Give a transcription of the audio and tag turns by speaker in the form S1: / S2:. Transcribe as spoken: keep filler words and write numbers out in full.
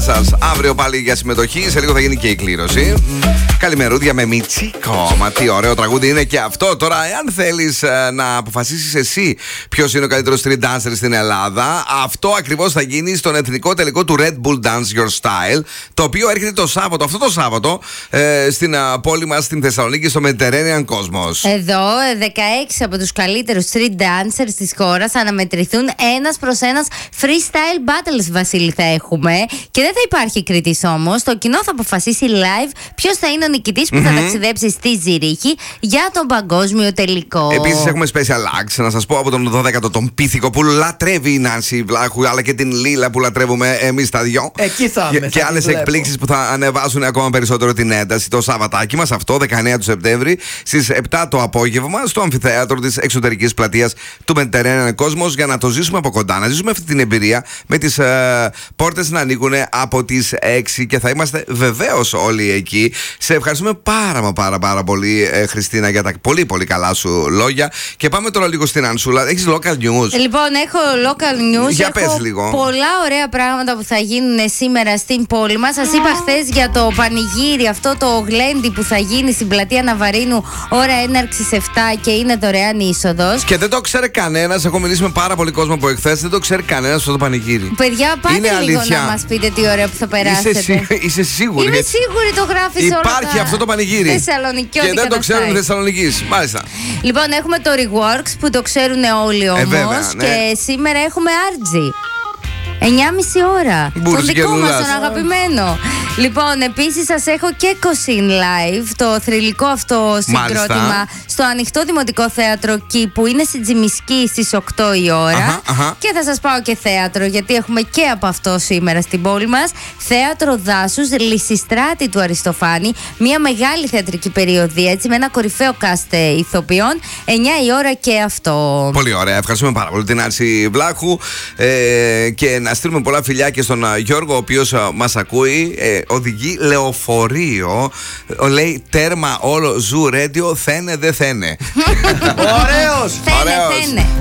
S1: Σας αύριο πάλι για συμμετοχή. Σε λίγο θα γίνει και η κλήρωση. Καλημερούδια με Μιτσίκο. Μα τι ωραίο τραγούδι είναι και αυτό. Τώρα, εάν θέλεις ε, να αποφασίσεις εσύ ποιος είναι ο καλύτερος street dancer στην Ελλάδα, αυτό ακριβώς θα γίνει στον εθνικό τελικό του Red Bull Dance Your Style, το οποίο έρχεται το Σάββατο, αυτό το Σάββατο, ε, στην uh, πόλη μας στην Θεσσαλονίκη, στο Mediterranean Cosmos.
S2: Εδώ, δεκαέξι από τους καλύτερους street dancers της χώρας θα αναμετρηθούν ένας προς ένας freestyle battles, Βασίλη, θα έχουμε. Και δεν θα υπάρχει κριτής όμως. Το κοινό θα αποφασίσει live ποιος θα είναι ο νικητής που mm-hmm. θα ταξιδέψει στη Ζηρίχη για τον παγκόσμιο τελικό.
S1: Επίσης έχουμε special acts, να σας πω, από τον δώδεκατο τον Πίθηκο που λατρεύει η Νάνση Βλάχου, αλλά και την Λίλα που λατρεύουμε εμείς τα δυο.
S3: Εκεί θα
S1: Και,
S3: είμαι,
S1: και άλλες εκπλήξεις που θα ανεβάσουν ακόμα περισσότερο την ένταση το Σαββατάκι μας αυτό, δεκαεννέα του Σεπτέμβρη, στις επτά το απόγευμα, στο αμφιθέατρο της εξωτερικής πλατείας του Mediterranean Cosmos, για να το ζήσουμε από κοντά, να ζήσουμε αυτή την εμπειρία με τις ε, πόρτες να ανοίγουν από τις έξι και θα είμαστε βεβαίως όλοι εκεί. Σε ευχαριστούμε πάρα μα πάρα πάρα πολύ, ε, Χριστίνα, για τα πολύ πολύ καλά σου λόγια. Και πάμε τώρα λίγο στην Ανσούλα. Έχεις local news?
S2: Λοιπόν, έχω local news.
S1: Για
S2: έχω
S1: πες λίγο.
S2: πολλά ωραία πράγματα που θα γίνουν σήμερα στην πόλη μας. Σας είπα χθες για το πανηγύρι, αυτό το γλέντι που θα γίνει στην πλατεία Ναβαρίνου, ώρα έναρξης επτά και είναι δωρεάν είσοδος.
S1: Και δεν το ξέρει κανένας. Έχω μιλήσει με πάρα πολύ κόσμο από εχθές. Δεν το ξέρει κανένας αυτό το πανηγύρι.
S2: Παιδιά, πάτε
S1: Είναι
S2: λίγο
S1: αλήθεια.
S2: να μας πείτε τι ωραία που θα περάσετε.
S1: Είσαι, σί, είσαι σίγουρη?
S2: Είμαι
S1: γιατί
S2: σίγουρη, το γράφεις όλα.
S1: υπάρχει αυτό το πανηγύρι.
S2: Θεσσαλονίκη,
S1: και δεν το ξέρουν οι Θεσσαλονικείς. Μάλιστα.
S2: Λοιπόν, έχουμε το Reworks που το ξέρουν όλοι όμως.
S1: Ε, βέβαια, ναι.
S2: Και σήμερα έχουμε Άρτζι. εννιά και μισή ώρα.
S1: Μπούρους
S2: Τον δικό μας,
S1: γελουλάς.
S2: τον αγαπημένο. Λοιπόν, επίσης σας έχω και Κοσίν Live, το θρυλικό αυτό συγκρότημα.
S1: Μάλιστα.
S2: Στο ανοιχτό δημοτικό θέατρο Κι, που είναι στην Τζιμισκή στις οκτώ η ώρα.
S1: Αχα, αχα.
S2: Και θα σας πάω και θέατρο, γιατί έχουμε και από αυτό σήμερα στην πόλη μας. Θέατρο Δάσους, Λυσιστράτη του Αριστοφάνη. Μια μεγάλη θεατρική περιοδία, έτσι, με ένα κορυφαίο cast ηθοποιών. εννιά η ώρα και αυτό.
S1: Πολύ ωραία. Ευχαριστούμε πάρα πολύ την Άρση Βλάχου. Ε, και να στείλουμε πολλά φιλιά και στον α, Γιώργο, ο οποίος α, μας ακούει. Ε, οδηγεί λεωφορείο. Ο, λέει τέρμα όλο Ζου Radio. Θένε δε θένε.
S3: Ωραίος!
S2: Θένε,
S1: Ωραίος.
S2: θένε.